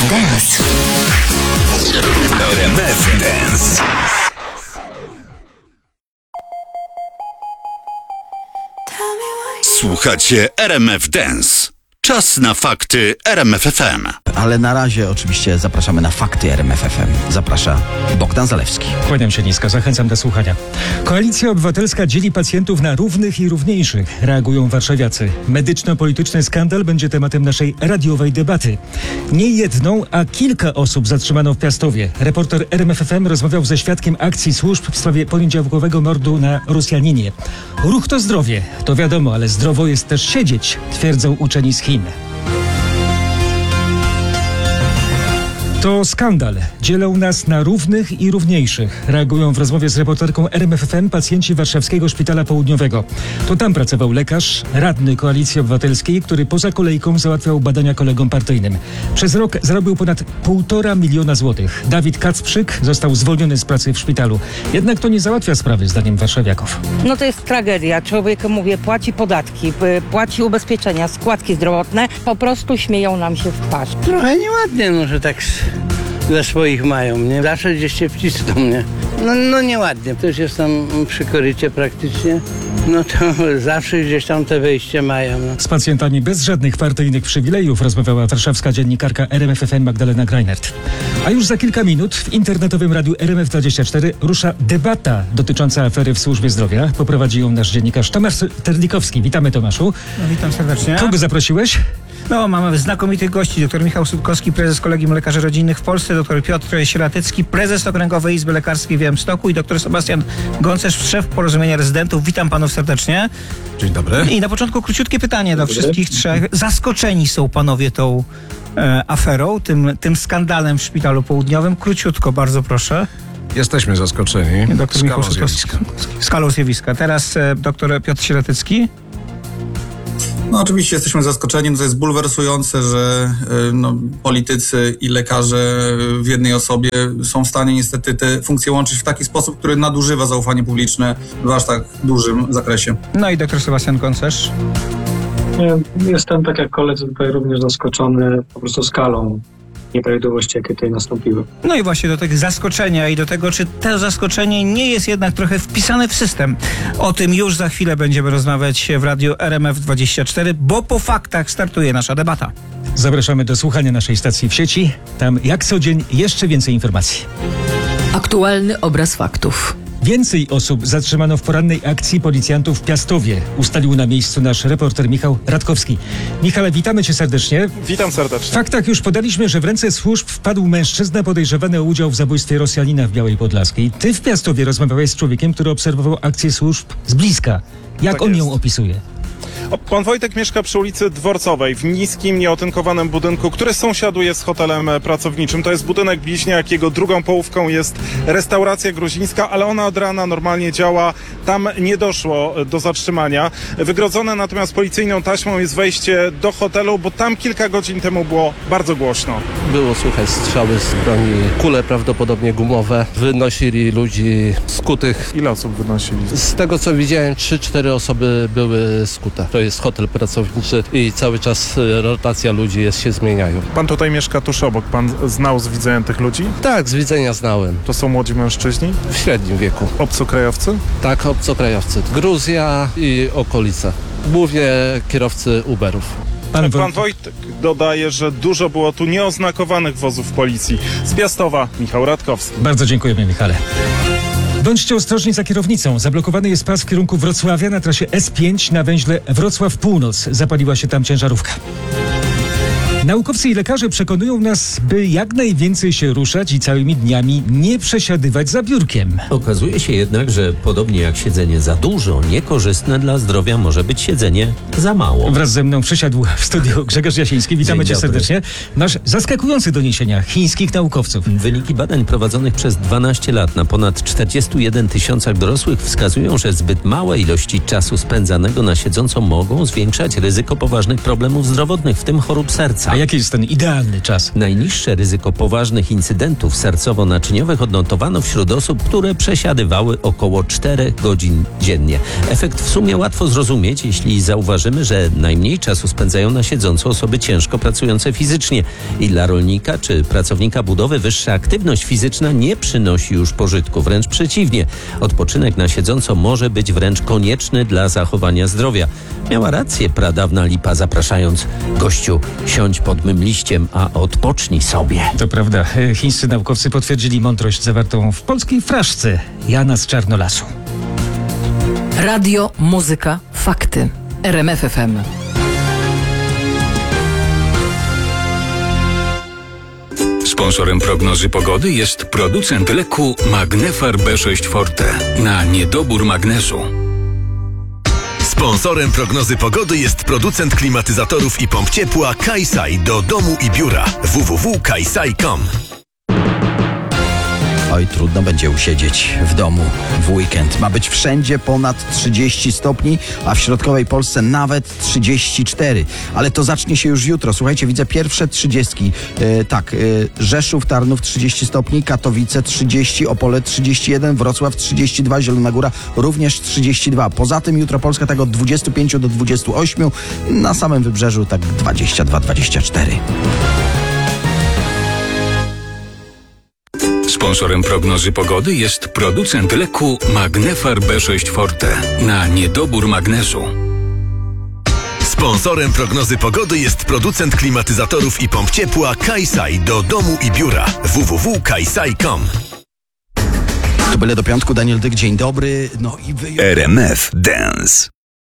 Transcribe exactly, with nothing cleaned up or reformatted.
Dance. R M F Dance. Słuchacie R M F Dance. Czas na fakty R M F F M. Ale na razie oczywiście zapraszamy na fakty R M F F M. Zaprasza Bogdan Zalewski. Kłaniam się nisko, zachęcam do słuchania. Koalicja Obywatelska dzieli pacjentów na równych i równiejszych. Reagują warszawiacy. Medyczno-polityczny skandal będzie tematem naszej radiowej debaty. Nie jedną, a kilka osób zatrzymano w Piastowie. Reporter R M F F M rozmawiał ze świadkiem akcji służb w sprawie poniedziałkowego mordu na Rosjaninie. Ruch to zdrowie, to wiadomo, ale zdrowo jest też siedzieć, twierdzą uczeni z Chin. To skandal. Dzielą nas na równych i równiejszych. Reagują w rozmowie z reporterką R M F F M pacjenci Warszawskiego Szpitala Południowego. To tam pracował lekarz, radny Koalicji Obywatelskiej, który poza kolejką załatwiał badania kolegom partyjnym. Przez rok zarobił ponad półtora miliona złotych. Dawid Kacprzyk został zwolniony z pracy w szpitalu. Jednak to nie załatwia sprawy, zdaniem warszawiaków. No to jest tragedia. Człowiek, mówię, płaci podatki, płaci ubezpieczenia, składki zdrowotne. Po prostu śmieją nam się w twarz. Trochę nieładnie, no, że tak dla swoich mają, nie? Zawsze gdzieś się wcisną, nie? No, no nieładnie. Też jestem przy korycie praktycznie. No to zawsze gdzieś tam te wejście mają. No. Z pacjentami bez żadnych partyjnych przywilejów rozmawiała warszawska dziennikarka R M F F M Magdalena Greinert. A już za kilka minut w internetowym radiu R M F dwadzieścia cztery rusza debata dotycząca afery w służbie zdrowia. Poprowadzi ją nasz dziennikarz Tomasz Terlikowski. Witamy, Tomaszu. No, witam serdecznie. Kogo zaprosiłeś? No, mamy znakomitych gości. Doktor Michał Sutkowski, prezes Kolegium Lekarzy Rodzinnych w Polsce, doktor Piotr Sieratecki, prezes Okręgowej Izby Lekarskiej w Białymstoku i doktor Sebastian Goncerz, szef Porozumienia Rezydentów. Witam panów serdecznie. Dzień dobry. I na początku króciutkie pytanie do wszystkich trzech. Zaskoczeni są panowie tą e, aferą, tym, tym skandalem w Szpitalu Południowym? Króciutko, bardzo proszę. Jesteśmy zaskoczeni. Doktor Skalą Michał Sutkowski. Skalą zjawiska. Teraz e, doktor Piotr Sieratecki. No oczywiście jesteśmy zaskoczeni, no to jest bulwersujące, że no, politycy i lekarze w jednej osobie są w stanie niestety te funkcje łączyć w taki sposób, który nadużywa zaufanie publiczne w aż tak dużym zakresie. No i doktor Sebastian Goncerz. Jestem, tak jak koledzy, tutaj również zaskoczony po prostu skalą nieprawidłowości, jakie tutaj nastąpiły. No i właśnie do tego zaskoczenia i do tego, czy to zaskoczenie nie jest jednak trochę wpisane w system. O tym już za chwilę będziemy rozmawiać w radiu R M F dwadzieścia cztery, bo po faktach startuje nasza debata. Zapraszamy do słuchania naszej stacji w sieci. Tam jak co dzień jeszcze więcej informacji. Aktualny obraz faktów. Więcej osób zatrzymano w porannej akcji policjantów w Piastowie. Ustalił na miejscu nasz reporter Michał Radkowski. Michale, witamy cię serdecznie. Witam serdecznie. W faktach już podaliśmy, że w ręce służb wpadł mężczyzna podejrzewany o udział w zabójstwie Rosjanina w Białej Podlaskiej. Ty w Piastowie rozmawiałeś z człowiekiem, który obserwował akcję służb z bliska. Jak tak on jest. ją opisuje? Pan Wojtek mieszka przy ulicy Dworcowej, w niskim, nieotynkowanym budynku, który sąsiaduje z hotelem pracowniczym. To jest budynek bliźniak, jego drugą połówką jest restauracja gruzińska, ale ona od rana normalnie działa. Tam nie doszło do zatrzymania. Wygrodzone natomiast policyjną taśmą jest wejście do hotelu, bo tam kilka godzin temu było bardzo głośno. Było słychać strzały z broni, kule prawdopodobnie gumowe. Wynosili ludzi skutych. Ile osób wynosili? Z tego co widziałem, trzy cztery osoby były skute. To jest hotel pracowniczy i cały czas rotacja ludzi jest, się zmieniają. Pan tutaj mieszka tuż obok. Pan znał z widzenia tych ludzi? Tak, z widzenia znałem. To są młodzi mężczyźni? W średnim wieku. Obcokrajowcy? Tak, obcokrajowcy. Gruzja i okolice. Głównie kierowcy Uberów. Pan, Pan Wojtek dodaje, że dużo było tu nieoznakowanych wozów policji. Z Piastowa Michał Radkowski. Bardzo dziękujemy, Michale. Bądźcie ostrożni za kierownicą. Zablokowany jest pas w kierunku Wrocławia na trasie S pięć na węźle Wrocław Północ. Zapaliła się tam ciężarówka. Naukowcy i lekarze przekonują nas, by jak najwięcej się ruszać i całymi dniami nie przesiadywać za biurkiem. Okazuje się jednak, że podobnie jak siedzenie za dużo, niekorzystne dla zdrowia może być siedzenie za mało. Wraz ze mną przysiadł w studiu Grzegorz Jasiński. Witamy cię serdecznie. Masz zaskakujące doniesienia chińskich naukowców. Wyniki badań prowadzonych przez dwanaście lat na ponad czterdziestu jeden tysiącach dorosłych wskazują, że zbyt małe ilości czasu spędzanego na siedząco mogą zwiększać ryzyko poważnych problemów zdrowotnych, w tym chorób serca. A jaki jest ten idealny czas? Najniższe ryzyko poważnych incydentów sercowo-naczyniowych odnotowano wśród osób, które przesiadywały około czterech godzin dziennie. Efekt w sumie łatwo zrozumieć, jeśli zauważymy, że najmniej czasu spędzają na siedząco osoby ciężko pracujące fizycznie. I dla rolnika czy pracownika budowy wyższa aktywność fizyczna nie przynosi już pożytku, wręcz przeciwnie. Odpoczynek na siedząco może być wręcz konieczny dla zachowania zdrowia. Miała rację pradawna lipa, zapraszając: gościu, siądź pod mym liściem, a odpocznij sobie. To prawda. Chińscy naukowcy potwierdzili mądrość zawartą w polskiej fraszce Jana z Czarnolasu. Radio, muzyka, fakty. R M F F M. Sponsorem prognozy pogody jest producent leku Magnefar B sześć Forte na niedobór magnezu. Sponsorem prognozy pogody jest producent klimatyzatorów i pomp ciepła Kaisai do domu i biura w w w kropka kaisai kropka com. Oj, trudno będzie usiedzieć w domu w weekend. Ma być wszędzie ponad trzydzieści stopni, a w środkowej Polsce nawet trzydzieści cztery. Ale to zacznie się już jutro. Słuchajcie, widzę pierwsze trzydziestki. E, tak, e, Rzeszów, Tarnów trzydzieści stopni, Katowice trzydzieści, Opole trzydzieści jeden, Wrocław trzydzieści dwa, Zielona Góra również trzydzieści dwa. Poza tym jutro Polska tak od dwudziestu pięciu do dwudziestu ośmiu. Na samym wybrzeżu tak dwadzieścia dwa dwadzieścia cztery. Sponsorem prognozy pogody jest producent leku Magnefar B sześć Forte na niedobór magnezu. Sponsorem prognozy pogody jest producent klimatyzatorów i pomp ciepła Kaisai do domu i biura w w w kropka kaisai kropka com. To byle do piątku, Daniel Dyk, dzień dobry. No i wy... R M F Dance.